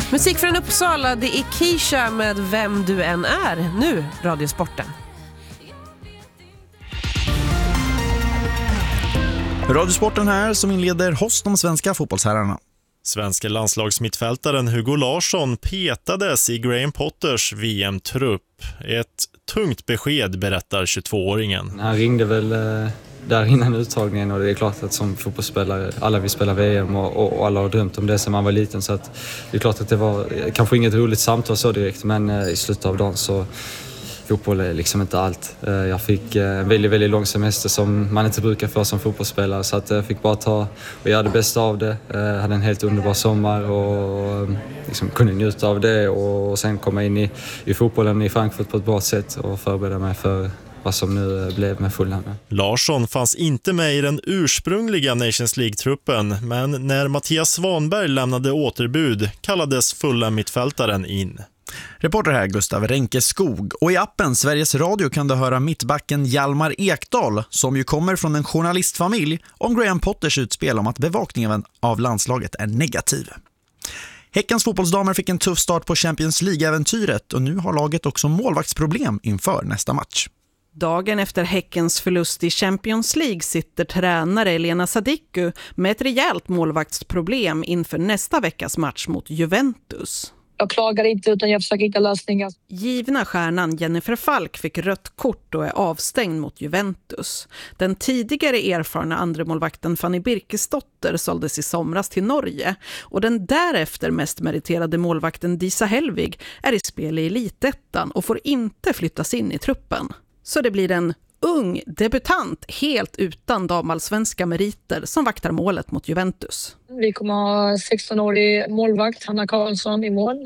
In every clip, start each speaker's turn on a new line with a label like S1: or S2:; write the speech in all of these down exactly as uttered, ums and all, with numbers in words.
S1: Musik från Uppsala, det är Keisha med Vem du än är. Nu Radiosporten.
S2: Radiosporten här som inleder hos de svenska fotbollsherrarna.
S3: Svenska landslagsmittfältaren Hugo Larsson petades i Graham Potters V M-trupp. Ett tungt besked, berättar tjugotvååringen.
S4: Han ringde väl eh, där innan uttagningen, och det är klart att som fotbollsspelare, alla vill spela V M och, och, och alla har drömt om det som man var liten, så att det är klart att det var kanske inget roligt samtal så direkt, men eh, i slutet av dagen så fotboll är liksom inte allt. Jag fick en väldigt, väldigt lång semester som man inte brukar få som fotbollsspelare, så att jag fick bara ta och göra det bästa av det. Jag hade en helt underbar sommar och liksom kunde njuta av det, och sen komma in i, i fotbollen i Frankfurt på ett bra sätt och förbereda mig för vad som nu blev med Fulham.
S3: Larsson fanns inte med i den ursprungliga Nations League-truppen, men när Mattias Svanberg lämnade återbud kallades Fulham-mittfältaren in.
S2: Reporter här Gustav Renkeskog, och i appen Sveriges Radio kan du höra mittbacken Hjalmar Ekdal, som ju kommer från en journalistfamilj, om Graham Potters utspel om att bevakningen av landslaget är negativ. Häckens fotbollsdamer fick en tuff start på Champions League-äventyret, och nu har laget också målvaktsproblem inför nästa match.
S5: Dagen efter Häckens förlust i Champions League sitter tränare Elena Sadiku med ett rejält målvaktsproblem inför nästa veckas match mot Juventus.
S6: Jag klagar inte, utan jag försöker hitta lösningar.
S5: Givna stjärnan Jennifer Falk fick rött kort och är avstängd mot Juventus. Den tidigare erfarna andremålvakten Fanny Birkesdotter såldes i somras till Norge, och den därefter mest meriterade målvakten Disa Helvig är i spel i Elitettan och får inte flyttas in i truppen. Så det blir en ung debutant helt utan damallsvenska meriter som vaktar målet mot Juventus.
S6: Vi kommer ha sexton-årig målvakt, Hanna Karlsson, i mål.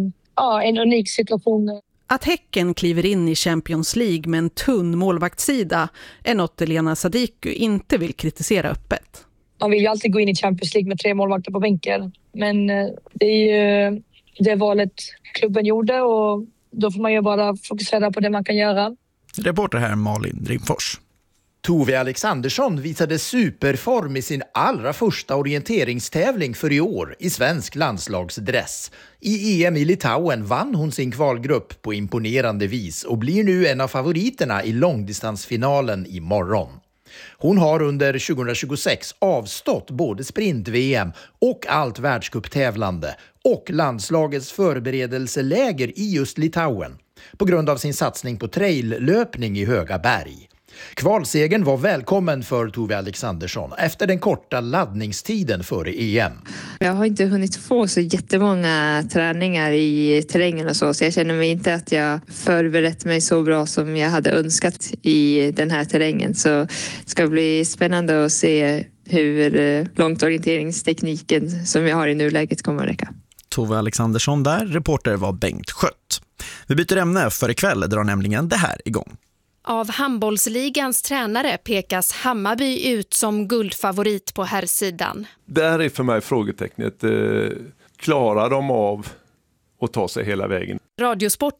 S6: Ja, en unik situation.
S5: Att Häcken kliver in i Champions League med en tunn målvaktssida är något Elena Sadiku inte vill kritisera öppet.
S6: Man vill ju alltid gå in i Champions League med tre målvakter på bänken. Men det är ju det valet klubben gjorde, och då får man ju bara fokusera på det man kan göra.
S2: Reporter här Malin Rimfors.
S7: Tove Alexandersson visade superform i sin allra första orienteringstävling för i år i svensk landslagsdress. I E M i Litauen vann hon sin kvalgrupp på imponerande vis och blir nu en av favoriterna i långdistansfinalen imorgon. Hon har under tjugohundratjugosex avstått både sprint-V M och allt världscuptävlande och landslagets förberedelseläger i just Litauen på grund av sin satsning på traillöpning i höga berg. Kvalsegen var välkommen för Tove Alexandersson efter den korta laddningstiden före E M.
S8: Jag har inte hunnit få så jättemånga träningar i terrängen och så, så jag känner mig inte att jag förberett mig så bra som jag hade önskat i den här terrängen. Så det ska bli spännande att se hur långt orienteringstekniken som jag har i nuläget kommer att räcka.
S2: Tove Alexandersson där, reporter var Bengt Skött. Vi byter ämne, för ikväll drar nämligen det här igång.
S9: Av handbollsligans tränare pekas Hammarby ut som guldfavorit på herrsidan.
S10: Det här är för mig frågetecknet. Klarar de av att ta sig hela vägen?
S9: Radiosport